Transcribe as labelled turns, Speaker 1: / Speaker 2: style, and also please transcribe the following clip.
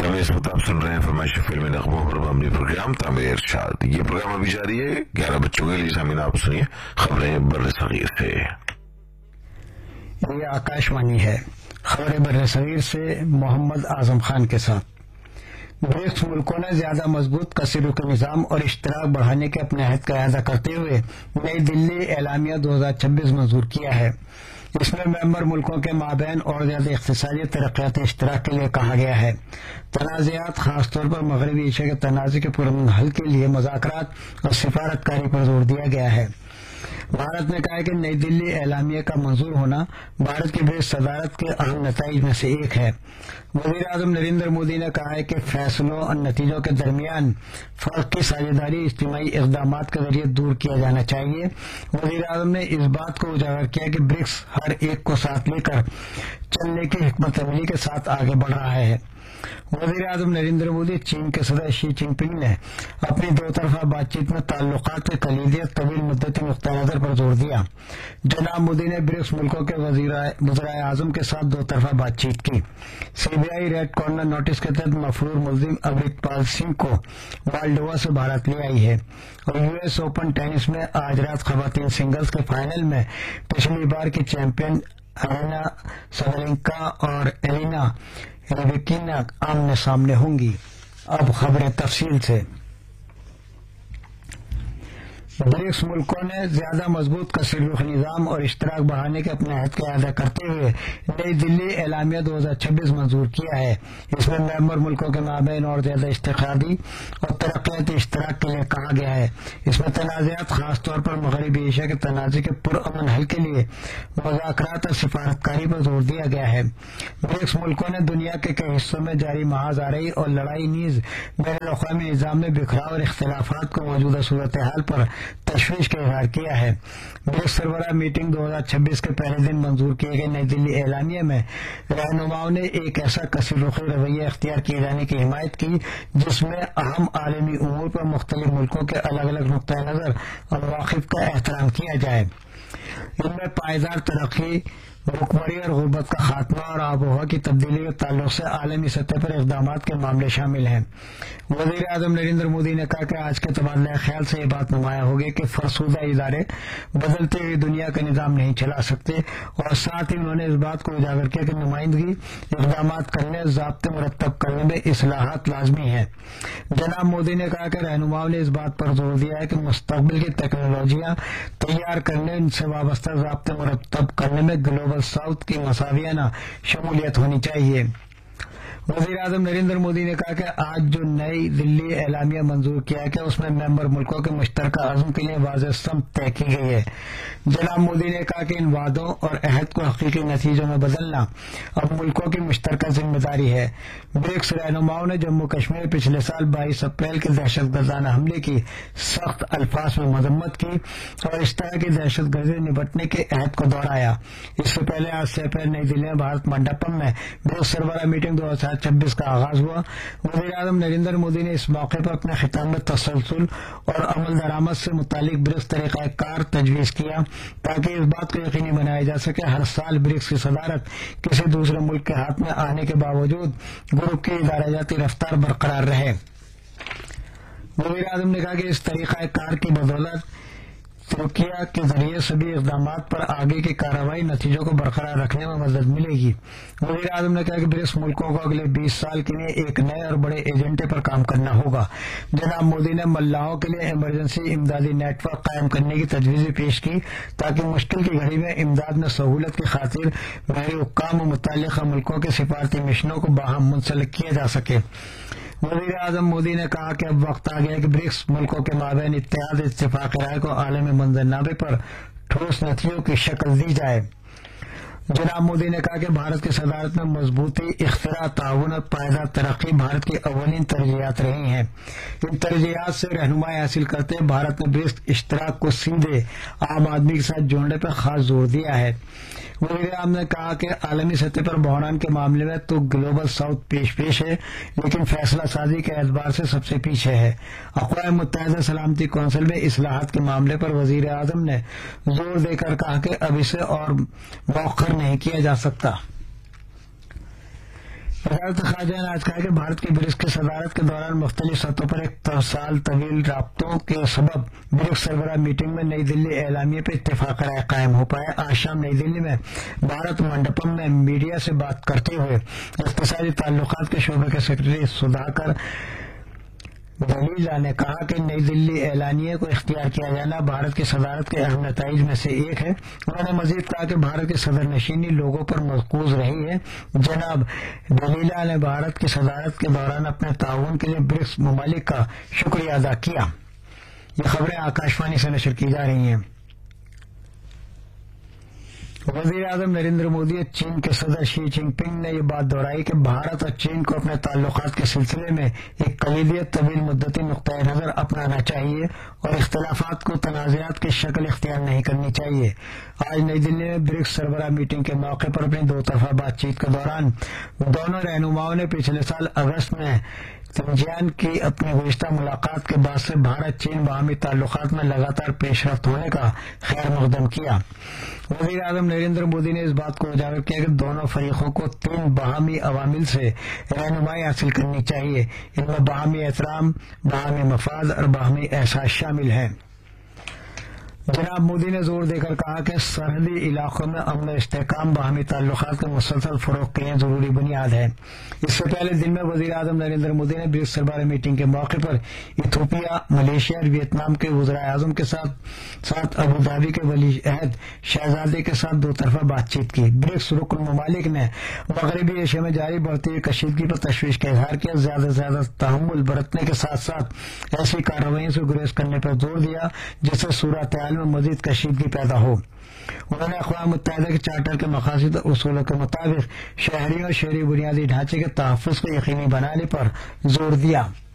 Speaker 1: ناظرین اس وقت آپ سن رہے ہیں فرمائش فلم نغموں پر مبنی پروگرام تعمیر ارشاد. یہ پروگرام ابھی جاری ہے 11 بچوں کے لیے. سامعین آپ سنیے خبریں بر صغیر سے.
Speaker 2: یہ آکاش وانی ہے. خبریں بر صغیر سے محمد اعظم خان کے ساتھ. برکس ملکوں نے زیادہ مضبوط کثیر رخی نظام اور اشتراک بڑھانے کے اپنے عہد کا اعادہ کرتے ہوئے نئی دلی اعلامیہ 2026 منظور کیا ہے. اس میں ممبر ملکوں کے مابین اور زیادہ اقتصادی ترقیاتی اشتراک کے لیے کہا گیا ہے. تنازعات خاص طور پر مغربی ایشیا کے تنازع کے پرامن حل کے لیے مذاکرات اور سفارت کاری پر زور دیا گیا ہے. بھارت نے کہا ہے کہ نئی دلی اعلامیہ کا منظور ہونا بھارت کی برکس صدارت کے اہم نتائج میں سے ایک ہے. وزیر اعظم نریندر مودی نے کہا ہے کہ فیصلوں اور نتیجوں کے درمیان فرق کی ساجھیداری اجتماعی اقدامات کے ذریعے دور کیا جانا چاہیے. وزیر اعظم نے اس بات کو اجاگر کیا کہ برکس ہر ایک کو ساتھ لے کر چلنے کی حکمت عملی کے ساتھ آگے بڑھ رہا ہے. وزیر اعظم نریندر مودی چین کے صدر شی جن پنگ نے اپنی دو طرفہ بات چیت میں تعلقات کی کلیدیت طویل مدتی نقطہ نظر پر زور دیا. جناب مودی نے برکس ملکوں کے وزرائے اعظم کے ساتھ دو طرفہ بات چیت کی. C B I read corner notice کے تحت مفرور ملزم امرت پال سنگھ کو مالڈووا سے بھارت لے آئی ہے. اور یو ایس اوپن ٹینس میں آج رات خواتین سنگلز کے فائنل میں پچھلی بار کی چیمپئن ارینا سابالینکا اور ایلینا ریبیکینا آمنے سامنے ہوں گی. اب خبریں تفصیل سے. برکس ملکوں نے زیادہ مضبوط کثیر رخ نظام اور اشتراک بڑھانے کے اپنے عہد کا اعادہ کرتے ہوئے نئی دلی اعلامیہ 2026 منظور کیا ہے. اس میں ممبر ملکوں کے مابین اور زیادہ اشتراکاتی اور ترقیاتی اشتراک کے لیے کہا گیا ہے. اس میں تنازعات خاص طور پر مغربی ایشیا کے تنازع کے پرامن حل کے لیے مذاکرات اور سفارت کاری پر زور دیا گیا ہے. برکس ملکوں نے دنیا کے کئی حصوں میں جاری محاذ آرائی اور لڑائی نیز بین الاقوامی نظام میں بکھراؤ اور اختلافات کو موجودہ صورتحال پر تشویش کا اظہار کیا ہے. برکس سربراہ میٹنگ 2026 کے پہلے دن منظور کیے گئے نئی دلی اعلامیہ میں رہنماؤں نے ایک ایسا کثیر رخی رویہ اختیار کیے جانے کی حمایت کی جس میں اہم عالمی امور پر مختلف ملکوں کے الگ الگ نقطۂ نظر اور مواقف کا احترام کیا جائے. ان میں پائیدار ترقی، بھوکمری اور غربت کا خاتمہ اور آب و ہوا کی تبدیلی کے تعلق سے عالمی سطح پر اقدامات کے معاملے شامل ہیں. وزیر اعظم نریندر مودی نے کہا کہ آج کے تبادلہ خیال سے یہ بات نمایاں ہوگی کہ فرسودہ ادارے بدلتے ہوئی دنیا کا نظام نہیں چلا سکتے، اور ساتھ ہی انہوں نے اس بات کو اجاگر کیا کہ نمائندگی اقدامات کرنے، ضابطے مرتب کرنے میں اصلاحات لازمی ہیں. جناب مودی نے کہا کہ رہنماؤں نے اس بات پر زور دیا ہے کہ مستقبل کی ٹیکنالوجیاں تیار کرنے، ان سے وابستہ ضابطے مرتب کرنے میں گلوبل ساؤتھ کی مساویانہ شمولیت ہونی چاہیے. وزیر اعظم نریندر مودی نے کہا کہ آج جو نئی دلی اعلامیہ منظور کیا گیا اس میں ممبر ملکوں کے مشترکہ عزم کے لیے واضح سمت طے کی گئی ہے. جناب مودی نے کہا کہ ان وعدوں اور عہد کو حقیقی نتیجوں میں بدلنا اب ملکوں کی مشترکہ ذمہ داری ہے. برکس رہنماؤں نے جموں کشمیر پچھلے سال 22 اپریل کے دہشت گردانہ حملے کی سخت الفاظ میں مذمت کی اور اس طرح کی دہشت گردی سے نپٹنے کے عہد کو دہرایا. اس سے پہلے آج سے اپریل نئی دلی میں بھارت منڈپم میں برکس سربراہ میٹنگ 2026 کا آغاز ہوا. وزیر اعظم نریندر مودی نے اس موقع پر اپنے خطاب میں تسلسل اور عمل درآمد سے متعلق برکس طریقہ کار تجویز کیا تاکہ اس بات کو یقینی بنایا جا سکے ہر سال برکس کی صدارت کسی دوسرے ملک کے ہاتھ میں آنے کے باوجود گروپ کی ادارہ جاتی رفتار برقرار رہے. وزیر اعظم نے کہا کہ اس طریقہ کار کی بدولت ترکیہ کے ذریعے سبھی اقدامات پر آگے کی کارروائی نتیجوں کو برقرار رکھنے میں مدد ملے گی. وزیر اعظم نے کہا کہ برکس ملکوں کو اگلے 20 سال کے لیے ایک نئے اور بڑے ایجنڈے پر کام کرنا ہوگا. جناب مودی نے ملاحوں کے لیے ایمرجنسی امدادی نیٹ ورک قائم کرنے کی تجویز پیش کی تاکہ مشکل کی گھڑی میں امداد میں سہولت کی خاطر بحری حکام و متعلقہ ملکوں کے سفارتی مشنوں کو باہم منسلک کیا جا سکے. وزیر اعظم مودی نے کہا کہ اب وقت آ گیا کہ برکس ملکوں کے مابین اتحاد اتفاق رائے کو عالمی منظرنامے پر ٹھوس نتیجوں کی شکل دی جائے. جناب مودی نے کہا کہ بھارت کی صدارت میں مضبوطی، اختراع، تعاون اور پائیدار ترقی بھارت کی اولین ترجیحات رہی ہیں. ان ترجیحات سے رہنمائی حاصل کرتے بھارت نے برکس اشتراک کو سیدھے عام آدمی کے ساتھ جوڑنے پر خاص زور دیا ہے. وزیر اعظم نے کہا کہ عالمی سطح پر بحران کے معاملے میں تو گلوبل ساؤتھ پیش ہے لیکن فیصلہ سازی کے اعتبار سے سب سے پیچھے ہے. اقوام متحدہ سلامتی کونسل میں اصلاحات کے معاملے پر وزیر اعظم نے زور دے کر کہا کہ اب اسے اور مؤخر نہیں کیا جا سکتا. وزارت خارجہ نے آج کہا کہ بھارت کی برکس کی صدارت کے دوران مختلف سطحوں پر ایک سال طویل رابطوں کے سبب برکس سربراہ میٹنگ میں نئی دلی اعلامیے پر اتفاق رائے قائم ہو پایا۔ آج شام نئی دلی میں بھارت منڈپم میں میڈیا سے بات کرتے ہوئے اقتصادی تعلقات کے شعبے کے سیکرٹری سدھاکر دلیلا نے کہا کہ نئی دلی اعلانیے کو اختیار کیا جانا بھارت کی صدارت کے اہم نتائج میں سے ایک ہے۔ انہوں نے مزید کہا کہ بھارت کی صدر نشینی لوگوں پر مرکوز رہی ہے۔ جناب دلیلا نے بھارت کی صدارت کے دوران اپنے تعاون کے لیے برکس ممالک کا شکریہ ادا کیا۔ یہ خبریں آکاشوانی سے نشر کی جا رہی ہیں۔ وزیر اعظم نریندر مودی اور چین کے صدر شی جن پنگ نے یہ بات دہرائی کہ بھارت اور چین کو اپنے تعلقات کے سلسلے میں ایک کلیدی طویل مدتی نقطۂ نظر اپنانا چاہیے اور اختلافات کو تنازعات کی شکل اختیار نہیں کرنی چاہیے۔ آج نئی دلی میں برکس سربراہ میٹنگ کے موقع پر اپنی دو طرفہ بات چیت کے دوران دونوں رہنماؤں نے پچھلے سال اگست میں تنجیان کی اپنی گزشتہ ملاقات کے بعد سے بھارت چین باہمی تعلقات میں لگاتار پیش رفت ہونے کا خیر مقدم کیا۔ وزیر اعظم نریندر مودی نے اس بات کو اجاگر کیا کہ دونوں فریقوں کو 3 باہمی عوامل سے رہنمائی حاصل کرنی چاہیے۔ ان میں باہمی احترام، باہمی مفاد اور باہمی احساس شامل ہیں۔ جناب مودی نے زور دے کر کہا کہ سرحدی علاقوں میں امن و استحکام باہمی تعلقات کے مسلسل فروغ کے لیے ضروری بنیاد ہے۔ اس سے پہلے دن میں وزیر اعظم نریندر مودی نے برکس سربراہ میٹنگ کے موقع پر ایتھوپیا، ملیشیا اور ویتنام کے وزراء اعظم کے ساتھ ابوظہبی کے ولی عہد شہزادے کے ساتھ دو طرفہ بات چیت کی۔ برکس رکن ممالک نے مغربی ایشیا میں جاری بڑھتی ہوئی کشیدگی پر تشویش کا اظہار کیا، زیادہ سے زیادہ تحمل برتنے کے ساتھ ساتھ ایسی کارروائیوں سے گریز کرنے پر زور دیا جس سے صورتحال میں مزید کشیدگی پیدا ہو۔ انہوں نے اقوام متحدہ کے چارٹر کے مقاصد اور اصولوں کے مطابق شہریوں اور شہری بنیادی ڈھانچے کے تحفظ کو یقینی بنانے پر زور دیا۔